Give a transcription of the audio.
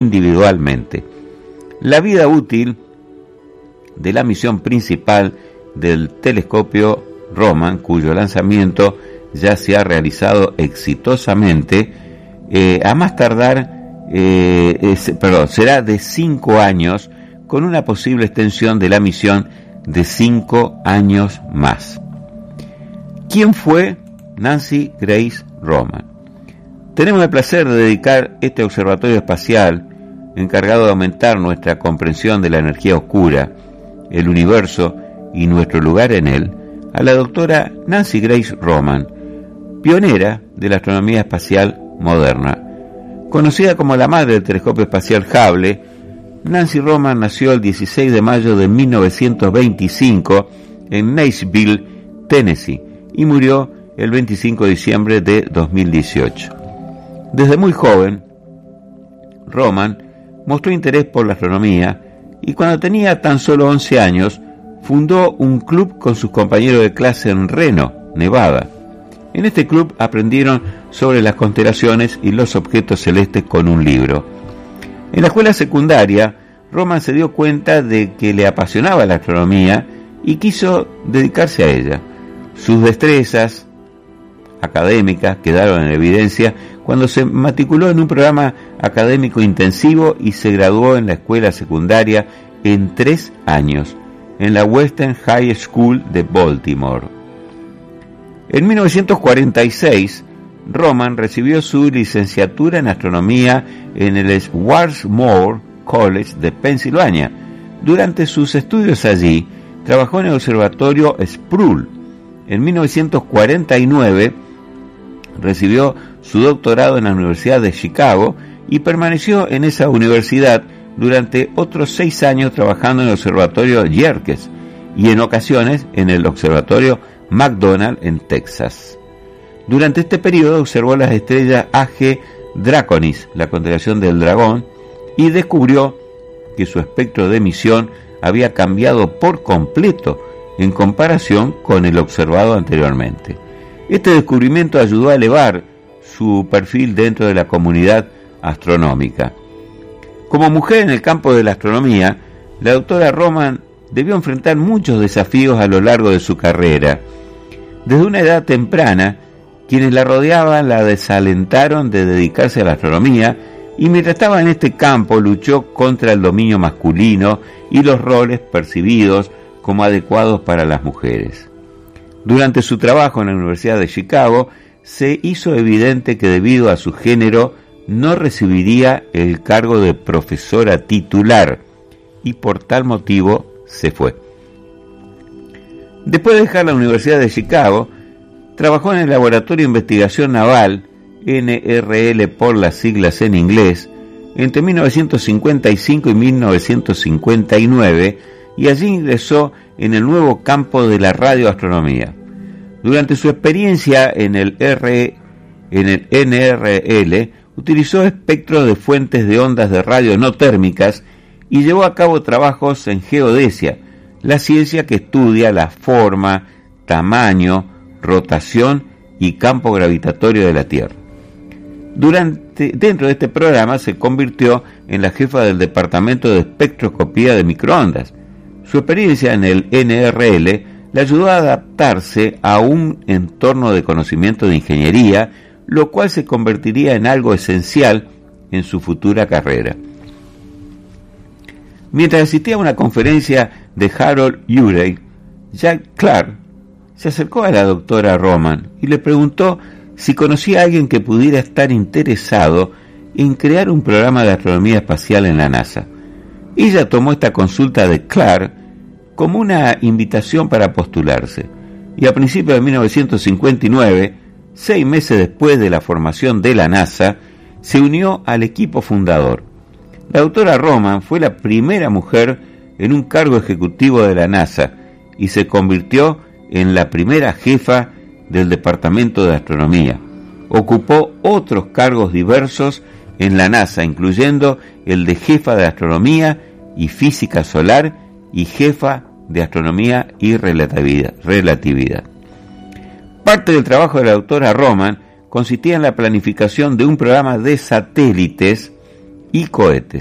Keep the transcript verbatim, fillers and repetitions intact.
individualmente. La vida útil de la misión principal del telescopio Roman, cuyo lanzamiento ya se ha realizado exitosamente, eh, a más tardar, eh, es, perdón, será de cinco años, con una posible extensión de la misión de cinco años más. ¿Quién fue Nancy Grace Roman? Tenemos el placer de dedicar este observatorio espacial, encargado de aumentar nuestra comprensión de la energía oscura, el universo y nuestro lugar en él, a la doctora Nancy Grace Roman, pionera de la astronomía espacial moderna. Conocida como la madre del telescopio espacial Hubble, Nancy Roman nació el dieciséis de mayo de mil novecientos veinticinco en Nashville, Tennessee, y murió el veinticinco de diciembre de dos mil dieciocho. Desde muy joven, Roman mostró interés por la astronomía y cuando tenía tan solo once años, fundó un club con sus compañeros de clase en Reno, Nevada. En este club aprendieron sobre las constelaciones y los objetos celestes con un libro. En la escuela secundaria, Roman se dio cuenta de que le apasionaba la astronomía y quiso dedicarse a ella. Sus destrezas académicas quedaron en evidencia cuando se matriculó en un programa académico intensivo y se graduó en la escuela secundaria en tres años, en la Western High School de Baltimore. En mil novecientos cuarenta y seis, Roman recibió su licenciatura en astronomía en el Swarthmore College de Pensilvania. Durante sus estudios allí, trabajó en el observatorio Sproul. En mil novecientos cuarenta y nueve, recibió su doctorado en la Universidad de Chicago y permaneció en esa universidad durante otros seis años trabajando en el observatorio Yerkes y en ocasiones en el observatorio McDonald en Texas. Durante este periodo observó las estrellas A G Draconis, la constelación del dragón, y descubrió que su espectro de emisión había cambiado por completo en comparación con el observado anteriormente. Este descubrimiento ayudó a elevar su perfil dentro de la comunidad astronómica. Como mujer en el campo de la astronomía, la doctora Roman debió enfrentar muchos desafíos a lo largo de su carrera. Desde una edad temprana, quienes la rodeaban la desalentaron de dedicarse a la astronomía y mientras estaba en este campo luchó contra el dominio masculino y los roles percibidos como adecuados para las mujeres. Durante su trabajo en la Universidad de Chicago, se hizo evidente que debido a su género no recibiría el cargo de profesora titular y por tal motivo se fue. Después de dejar la Universidad de Chicago, trabajó en el Laboratorio de Investigación Naval, N R L por las siglas en inglés, entre mil novecientos cincuenta y cinco y mil novecientos cincuenta y nueve, y allí ingresó en el nuevo campo de la radioastronomía. Durante su experiencia en el, R, en el N R L, utilizó espectros de fuentes de ondas de radio no térmicas y llevó a cabo trabajos en geodesia, la ciencia que estudia la forma, tamaño, rotación y campo gravitatorio de la Tierra. Durante, dentro de este programa se convirtió en la jefa del departamento de espectroscopía de microondas. Su experiencia en el N R L le ayudó a adaptarse a un entorno de conocimiento de ingeniería, lo cual se convertiría en algo esencial en su futura carrera. Mientras asistía a una conferencia de Harold Urey, Jack Clark se acercó a la doctora Roman y le preguntó si conocía a alguien que pudiera estar interesado en crear un programa de astronomía espacial en la NASA. Ella tomó esta consulta de Clark como una invitación para postularse, y a principios de mil novecientos cincuenta y nueve, seis meses después de la formación de la NASA, se unió al equipo fundador. La doctora Roman fue la primera mujer en un cargo ejecutivo de la NASA y se convirtió en la primera jefa del Departamento de Astronomía. Ocupó otros cargos diversos en la NASA, incluyendo el de jefa de Astronomía y Física Solar y jefa de Astronomía y Relatividad. relatividad. Parte del trabajo de la doctora Roman consistía en la planificación de un programa de satélites y cohetes.